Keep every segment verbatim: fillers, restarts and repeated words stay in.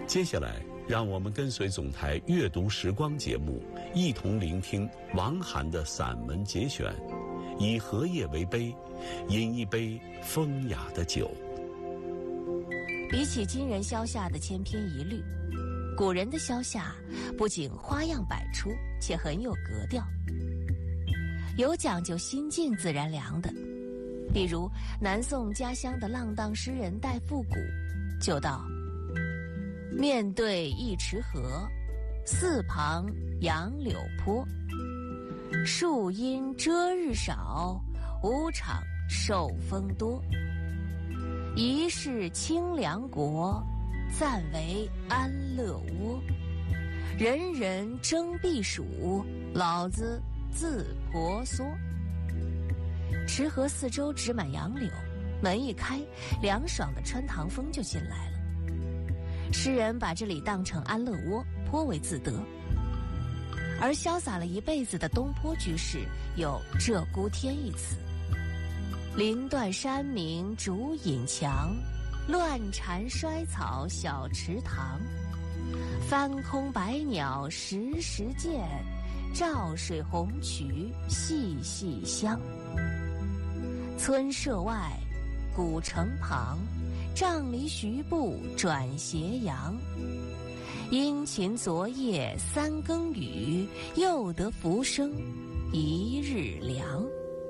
接下来，让我们跟随总台阅读时光节目，一同聆听王涵的散文节选，以荷叶为杯，饮一杯风雅的酒。 比起今人消夏的千篇一律，古人的消夏不仅花样百出，且很有格调，有讲究心静自然凉的。比如南宋家乡的浪荡诗人戴复古就道：面对一池河，四旁杨柳坡，树阴遮日少，五场受风多。一世清凉国，暂为安乐窝。人人争避暑，老子自婆娑。池河四周植满杨柳，门一开，凉爽的穿堂风就进来了。诗人把这里当成安乐窝，颇为自得。而潇洒了一辈子的东坡居士有鹧鸪天一词：林断山鸣竹引墙，乱蝉衰草小池塘。翻空白鸟时时见，照水红渠细细香。村舍外，古城旁，杖藜徐步转斜阳。殷勤昨夜三更雨，又得浮生一日凉。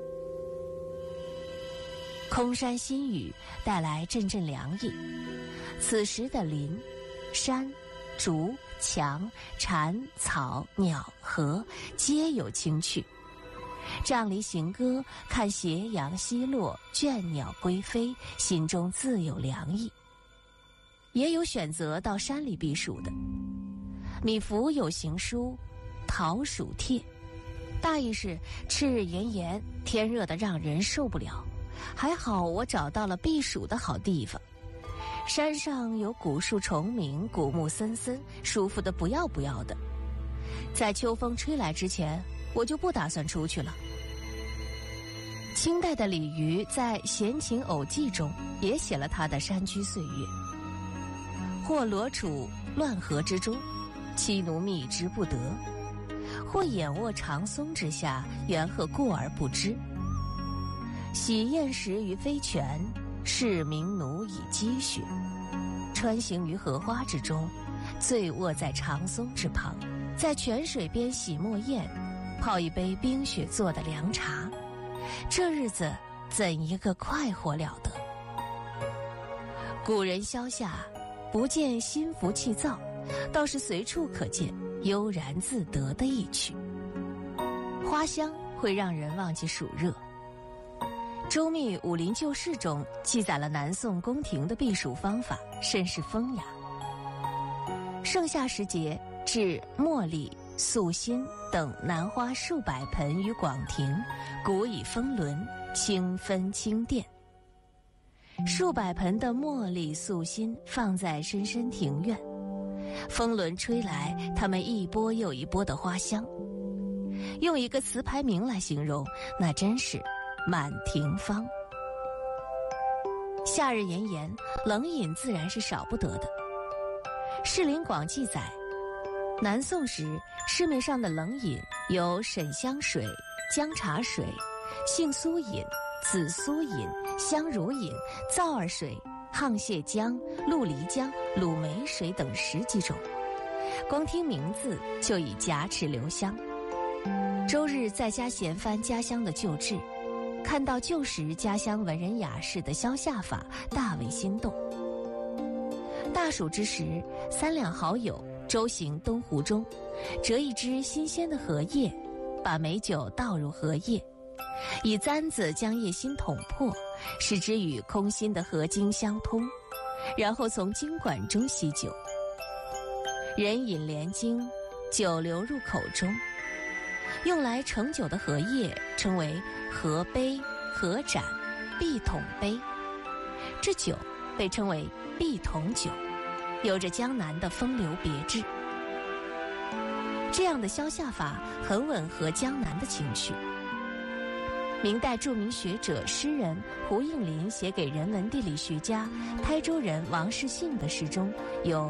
空山新雨带来阵阵凉意，此时的林、山、竹、墙、蝉、草、鸟、荷皆有清趣。杖藜行歌，看斜阳西落，倦鸟归飞，心中自有凉意。也有选择到山里避暑的。米芾有行书《讨暑帖》，大意是赤日炎炎，天热得让人受不了，还好我找到了避暑的好地方。山上有古树重鸣，古木森森，舒服得不要不要的。在秋风吹来之前，我就不打算出去了。清代的李渔在《闲情偶记》中也写了他的山居岁月。或罗处乱河之中，妻奴觅之不得；或眼卧长松之下，猿鹤过而不知。喜宴食于飞泉，视民奴以积雪。穿行于荷花之中，醉卧在长松之旁，在泉水边洗墨砚，泡一杯冰雪做的凉茶，这日子怎一个快活了得！古人消夏，不见心浮气躁，倒是随处可见悠然自得的意趣。花香会让人忘记暑热。周密《武林旧事》中记载了南宋宫廷的避暑方法，甚是风雅。盛夏时节，置茉莉、素馨等兰花数百盆于广庭，古以风轮，清芬清殿。数百盆的茉莉、素馨放在深深庭院，风轮吹来，它们一波又一波的花香。用一个词牌名来形容，那真是满庭芳。夏日炎炎，冷饮自然是少不得的。《士林广》记载，南宋时市面上的冷饮有沈香水、姜茶水、杏苏饮、紫苏饮、香茹饮、皂儿水、沆瀣姜、鹿梨姜、鲁梅水等十几种，光听名字就已夹齿留香。周日在家闲翻家乡的旧志，看到旧时家乡文人雅士的消夏法，大为心动。大暑之时，三两好友周行东湖中，折一枝新鲜的荷叶，把美酒倒入荷叶，以簪子将叶心捅破，使之与空心的荷茎相通，然后从茎管中吸酒。人饮连经，酒流入口中。用来盛酒的荷叶称为荷杯、荷盏、碧桶杯，这酒被称为碧桶酒，有着江南的风流别致。这样的消夏法很吻合江南的情趣。明代著名学者诗人胡应麟写给人文地理学家台州人王世信的诗中有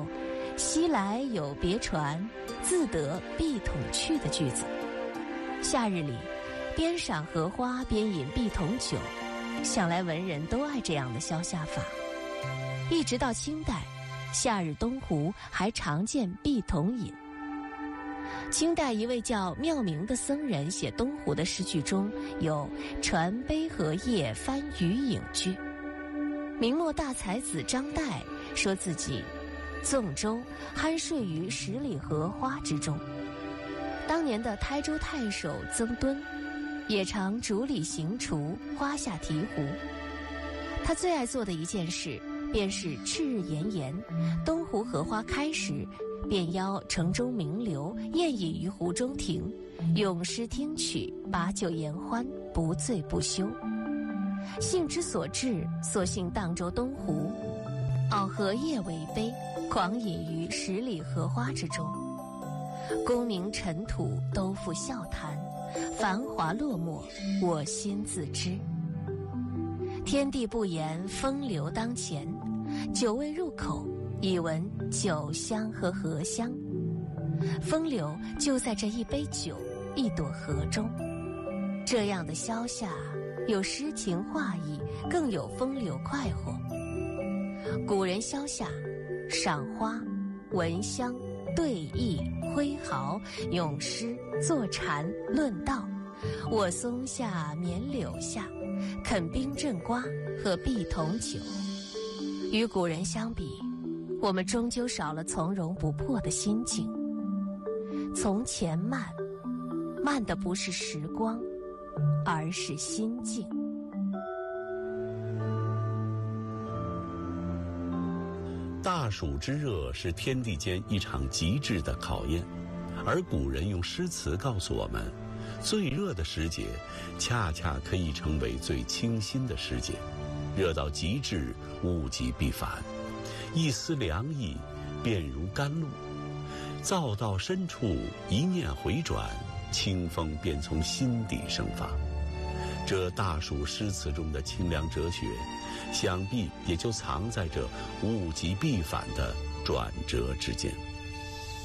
西来有别船，自得必统去的句子。夏日里，边赏荷花边饮碧桶酒，想来文人都爱这样的消夏法。一直到清代，夏日东湖还常见碧桶饮。清代一位叫妙明的僧人写东湖的诗句中有传杯荷叶翻余影句。明末大才子张岱说自己纵舟酣睡于十里荷花之中。当年的台州太守曾敦也常竹里行厨，花下提壶。他最爱做的一件事便是赤日炎炎，东湖荷花开时，便邀城中名流宴饮于湖中亭，咏诗听曲，把酒言欢，不醉不休。兴之所至，索性荡舟东湖，熬荷叶为杯，狂饮于十里荷花之中。功名尘土都付笑谈，繁华落寞，我心自知。天地不言，风流当前，酒未入口，已闻酒香和荷香。风流就在这一杯酒，一朵荷中。这样的消夏，有诗情画意，更有风流快活。古人消夏，赏花、闻香、对弈、挥毫、咏诗、坐禅、论道，卧松下，眠柳下，啃冰镇瓜，喝碧桶酒。与古人相比，我们终究少了从容不迫的心境。从前慢，慢的不是时光，而是心境。 大暑之热是天地间一场极致的考验，而古人用诗词告诉我们，最热的时节恰恰可以成为最清新的时节。热到极致，物极必反，一丝凉意便如甘露。燥到深处，一念回转，清风便从心底生发。这大暑诗词中的清凉哲学，想必也就藏在这物极必反的转折之间。